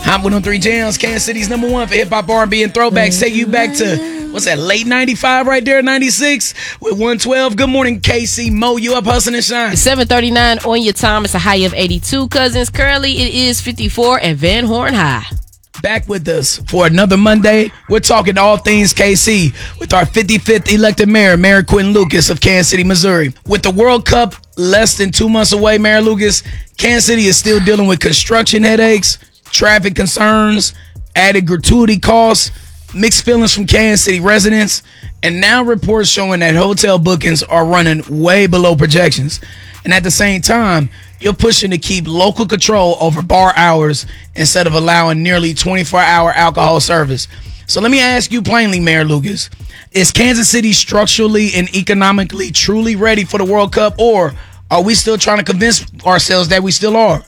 Hot 103 Jams, Kansas City's number one for hip-hop, R&B, and throwbacks. Take you back to, what's that, late 95 right there, 96 with 112. Good morning, KC Mo. You up hustling and shine. It's 7:39 on your time. It's a high of 82, cousins. Currently, it is 54 at Van Horn High. Back with us for another Monday. We're talking all things KC with our 55th elected mayor, Mayor Quentin Lucas of Kansas City, Missouri. With the World Cup less than 2 months away, Mayor Lucas, Kansas City is still dealing with construction headaches, traffic concerns, added gratuity costs, mixed feelings from Kansas City residents, and now reports showing that hotel bookings are running way below projections. And at the same time, you're pushing to keep local control over bar hours instead of allowing nearly 24-hour alcohol service. So let me ask you plainly, Mayor Lucas, is Kansas City structurally and economically truly ready for the World Cup, or are we still trying to convince ourselves that we still are?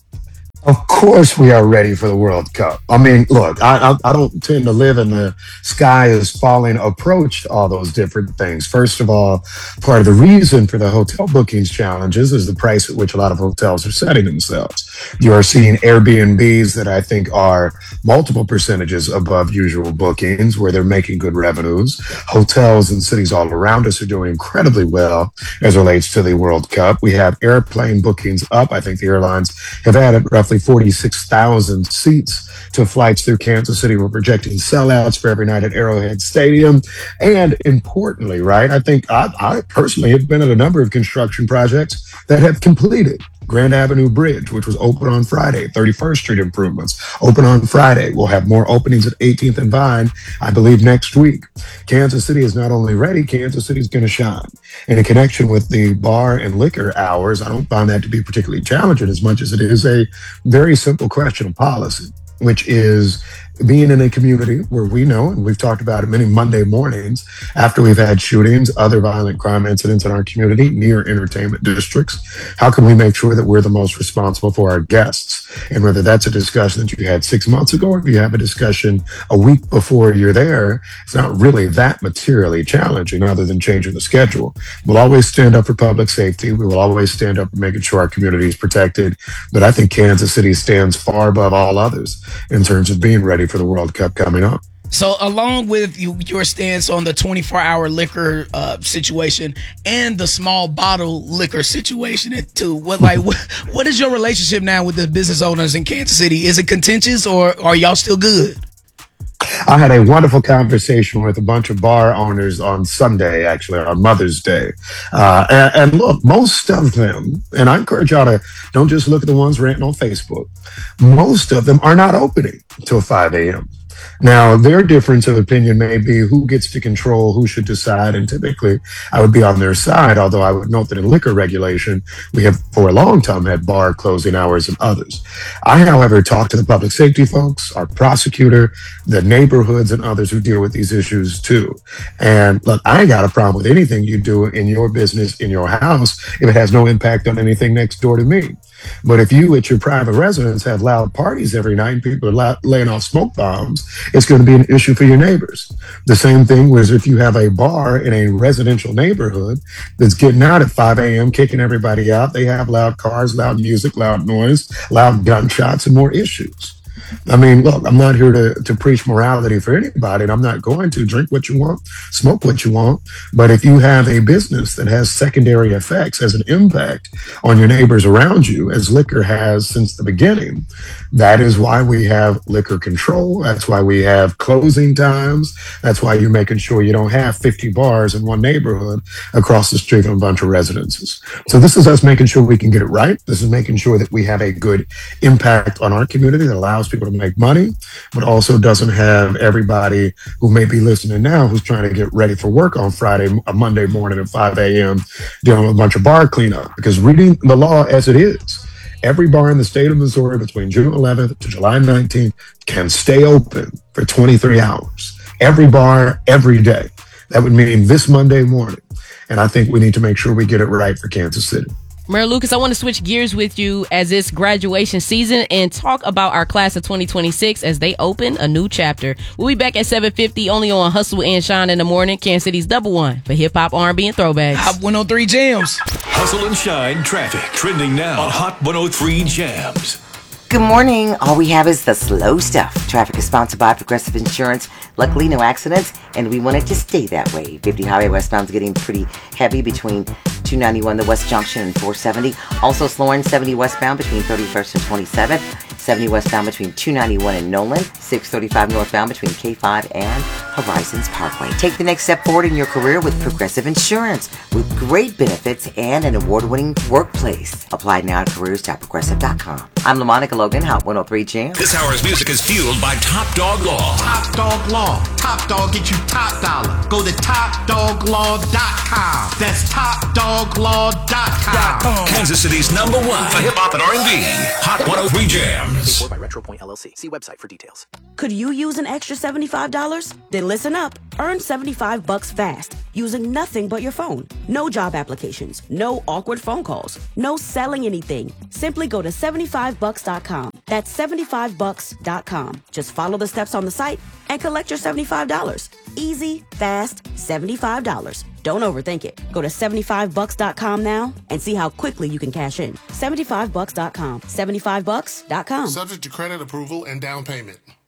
Of course we are ready for the World Cup. I mean, look, I don't tend to live in the sky is falling approach to all those different things. First of all, part of the reason for the hotel bookings challenges is the price at which a lot of hotels are setting themselves. You are seeing Airbnbs that I think are multiple percentages above usual bookings where they're making good revenues. Hotels in cities all around us are doing incredibly well as it relates to the World Cup. We have airplane bookings up. I think the airlines have added roughly 46,000 seats to flights through Kansas City. We're projecting sellouts for every night at Arrowhead Stadium. And importantly, right, I think I personally have been at a number of construction projects that have completed. Grand Avenue Bridge, which was open on Friday, 31st Street improvements, open on Friday. We'll have more openings at 18th and Vine, I believe, next week. Kansas City is not only ready, Kansas City is going to shine. In connection with the bar and liquor hours, I don't find that to be particularly challenging as much as it is a very simple question of policy, which is being in a community where we know, and we've talked about it many Monday mornings, after we've had shootings, other violent crime incidents in our community, near entertainment districts, how can we make sure that we're the most responsible for our guests? And whether that's a discussion that you had 6 months ago, or if you have a discussion a week before you're there, it's not really that materially challenging other than changing the schedule. We'll always stand up for public safety. We will always stand up for making sure our community is protected. But I think Kansas City stands far above all others in terms of being ready for the World Cup coming up. So along with your stance on the 24-hour liquor situation and the small bottle liquor situation too, what is your relationship now with the business owners in Kansas City? Is it contentious, or are y'all still good? I had a wonderful conversation with a bunch of bar owners on Sunday, actually, on Mother's Day. And look, most of them, and I encourage y'all to don't just look at the ones ranting on Facebook, most of them are not opening till 5 a.m. Now, their difference of opinion may be who gets to control, who should decide, and typically I would be on their side, although I would note that in liquor regulation, we have for a long time had bar closing hours and others. I, however, talked to the public safety folks, our prosecutor, the neighborhoods, and others who deal with these issues too. And look, I ain't got a problem with anything you do in your business, in your house, if it has no impact on anything next door to me. But if you at your private residence have loud parties every night and people are laying off smoke bombs, it's going to be an issue for your neighbors. The same thing was if you have a bar in a residential neighborhood that's getting out at 5 a.m., kicking everybody out. They have loud cars, loud music, loud noise, loud gunshots, and more issues. I mean, look, I'm not here to preach morality for anybody, and I'm not going to drink what you want, smoke what you want. But if you have a business that has secondary effects, has an impact on your neighbors around you, as liquor has since the beginning, that is why we have liquor control. That's why we have closing times. That's why you're making sure you don't have 50 bars in one neighborhood across the street from a bunch of residences. So this is us making sure we can get it right. This is making sure that we have a good impact on our community that allows people to make money, but also doesn't have everybody who may be listening now who's trying to get ready for work on Monday morning at 5 a.m. dealing with a bunch of bar cleanup. Because reading the law as it is, every bar in the state of Missouri between June 11th to July 19th can stay open for 23 hours. Every bar, every day. That would mean this Monday morning. And I think we need to make sure we get it right for Kansas City. Mayor Lucas, I want to switch gears with you as it's graduation season and talk about our class of 2026 as they open a new chapter. We'll be back at 7:50 only on Hustle and Shine in the morning, Kansas City's number one for hip hop, R&B, and throwbacks. Hot 103 Jams. Hustle and Shine traffic trending now on Hot 103 Jams. Good morning. All we have is the slow stuff. Traffic is sponsored by Progressive Insurance. Luckily, no accidents, and we want it to stay that way. 50 Highway westbound is getting pretty heavy between 291 the West Junction and 470. Also slowing 70 westbound between 31st and 27th. 70 westbound between 291 and Nolan. 635 northbound between K5 and Horizons Parkway. Take the next step forward in your career with Progressive Insurance with great benefits and an award-winning workplace. Apply now at careers.progressive.com. I'm LaMonica Logan, Hot 103 Jam. This hour's music is fueled by Top Dog Law. Top Dog Law. Top Dog get you top dollar. Go to TopDogLaw.com. That's TopDogLaw.com. Kansas City's #1 for hip-hop and R&B. Hot 103 Jams. Paid for by RetroPoint LLC. See website for details. Could you use an extra $75? Then listen up. Earn $75 fast using nothing but your phone. No job applications, no awkward phone calls, no selling anything. Simply go to 75bucks.com. That's 75bucks.com. Just follow the steps on the site and collect your $75. Easy, fast, $75. Don't overthink it. Go to 75bucks.com now and see how quickly you can cash in. 75bucks.com. 75bucks.com. Subject to credit approval and down payment.